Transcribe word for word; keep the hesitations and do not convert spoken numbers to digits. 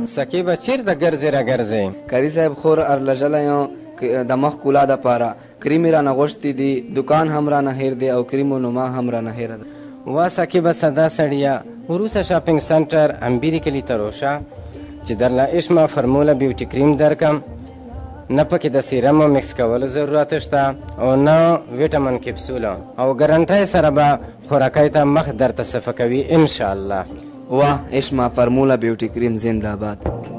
سکیبه چیرته ګرځې را ګرځې؟ کری صاحب خور ارلژلی یم د مخ کولا دپاره. کریم یې رانه غوښتي دي، دکان هم رانه هیر دی او کریم و نما هم رانه هیره ده. وا سکیبه سدا سړیه، وروسته شاپینګ سنټر امبیري کلي ته روشه چې درله اشما فرموله بیوټي کریم درکم. نه پکې د سیرمو مکس کولو ضرورت شته او نه ویټامین کپسوله، او ګرنټۍ سره به خوراکۍ ته مخ درته صفه کوي انشاءالله. واه اشما فرموله بیوټي کریم زنده باد.